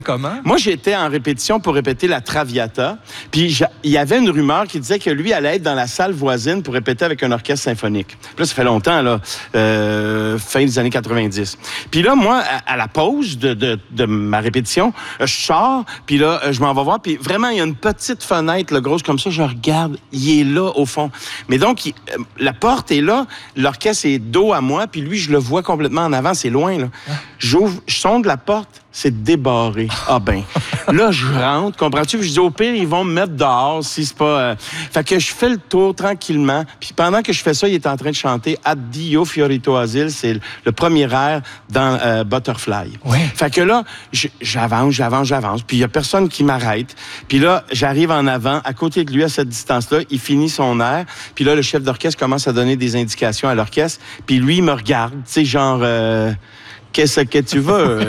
Comment? Moi, j'étais en répétition pour répéter la Traviata. Puis, il y avait une rumeur qui disait que lui allait être dans la salle voisine pour répéter avec un orchestre symphonique. Puis là, ça fait longtemps, là, fin des années 90. Puis là, moi, à la pause de ma répétition, je sors, puis là, je m'en vais voir. Puis vraiment, il y a une petite fenêtre, là, grosse comme ça. Je regarde, il est là, au fond. Mais donc, la porte est là, l'orchestre est dos à moi, puis lui, je le vois complètement en avant. C'est loin, là. J'ouvre, je sonde la porte. C'est débarré. Ah ben. Là, je rentre, comprends-tu? Puis je dis, au pire, ils vont me mettre dehors si c'est pas... Fait que je fais le tour tranquillement. Puis pendant que je fais ça, il est en train de chanter Addio Fiorito Asile. C'est le premier air dans Butterfly. Ouais. Fait que là, j'avance. Puis il y a personne qui m'arrête. Puis là, j'arrive en avant, à côté de lui, à cette distance-là. Il finit son air. Puis là, le chef d'orchestre commence à donner des indications à l'orchestre. Puis lui, il me regarde, tu sais, genre... Qu'est-ce que tu veux?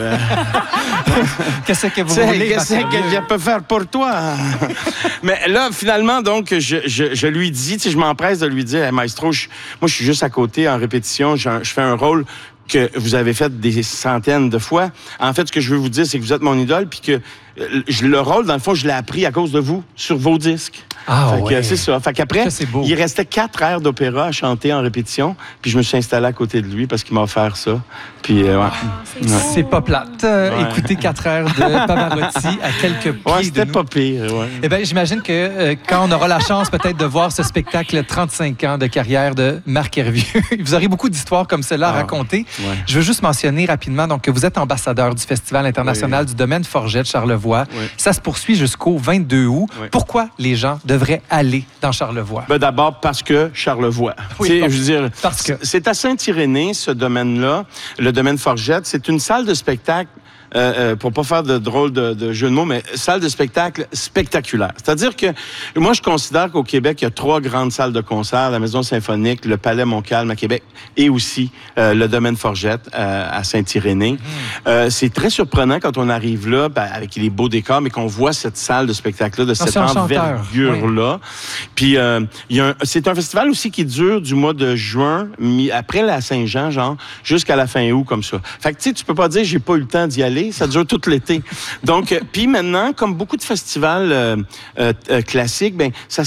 Qu'est-ce que vous voulez? Qu'est-ce que je peux faire pour toi? Mais là, finalement, donc, je lui dis, tu sais, je m'empresse de lui dire, hey, maestro, moi, je suis juste à côté en répétition, je fais un rôle que vous avez fait des centaines de fois. En fait, ce que je veux vous dire, c'est que vous êtes mon idole, puis que le rôle, dans le fond, je l'ai appris à cause de vous, sur vos disques. Ah, fait que c'est ça. Fait qu'après, il restait 4 airs d'opéra à chanter en répétition, puis je me suis installé à côté de lui parce qu'il m'a offert ça. Puis, ouais. C'est pas plate. Écouter 4 heures de Pavarotti à quelques pieds de c'était nous. pas pire, ouais. Eh bien, j'imagine que quand on aura la chance peut-être de voir ce spectacle 35 ans de carrière de Marc Hervieux, vous aurez beaucoup d'histoires comme cela à raconter. Ouais. Je veux juste mentionner rapidement donc, que vous êtes ambassadeur du Festival international du domaine Forget de Charlevoix. Oui. Ça se poursuit jusqu'au 22 août. Oui. Pourquoi les gens devraient aller dans Charlevoix? Ben d'abord parce que Charlevoix. Oui, je veux dire, parce que c'est à Saint-Irénée, ce domaine-là, le domaine Forget. C'est une salle de spectacle. Pour pas faire de drôle de jeu de mots, mais salle de spectacle spectaculaire. C'est-à-dire que moi, je considère qu'au Québec, il y a 3 grandes salles de concert, la Maison Symphonique, le Palais Montcalm à Québec et aussi le Domaine Forget à Saint-Irénée. C'est très surprenant quand on arrive là, avec les beaux décors, mais qu'on voit cette salle de spectacle-là, de cette envergure-là. Puis, c'est un festival aussi qui dure du mois de juin, après la Saint-Jean, genre, jusqu'à la fin août, comme ça. Fait que, tu sais, tu peux pas dire j'ai pas eu le temps d'y aller. Ça dure tout l'été. Donc, puis maintenant, comme beaucoup de festivals classiques, ben ça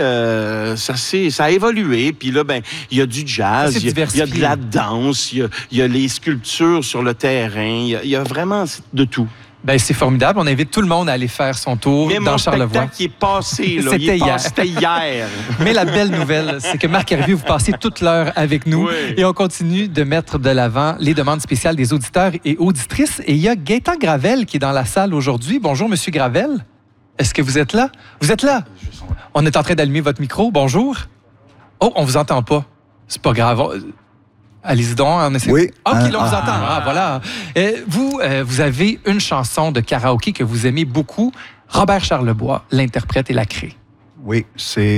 a évolué. Puis là, ben il y a du jazz, il y a de la danse, il y a les sculptures sur le terrain, il y a vraiment de tout. Ben c'est formidable. On invite tout le monde à aller faire son tour dans Charlevoix. Mais mon spectacle qui est passé, là. C'était hier. Mais la belle nouvelle, c'est que Marc Hervieux, vous passez toute l'heure avec nous et on continue de mettre de l'avant les demandes spéciales des auditeurs et auditrices. Et il y a Gaëtan Gravel qui est dans la salle aujourd'hui. Bonjour, Monsieur Gravel. Est-ce que vous êtes là? Vous êtes là? On est en train d'allumer votre micro. Bonjour. Oh, on vous entend pas. C'est pas grave. Allez-y donc, on essaie. Oui. OK, là, on vous entend. Ah, voilà. Vous avez une chanson de karaoké que vous aimez beaucoup. Robert Charlebois l'interprète et la crée. Oui, c'est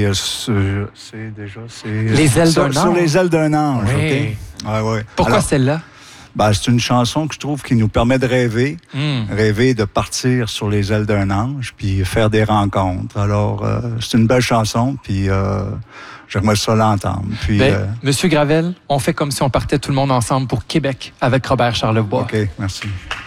Les ailes d'un ange. Sur les ailes d'un ange, oui. OK? Ouais. Pourquoi celle-là? Ben, c'est une chanson que je trouve qui nous permet de rêver. Rêver de partir sur les ailes d'un ange, puis faire des rencontres. Alors, c'est une belle chanson, puis j'aimerais ça l'entendre. Puis, Monsieur Gravel, on fait comme si on partait tout le monde ensemble pour Québec avec Robert Charlebois. OK, merci.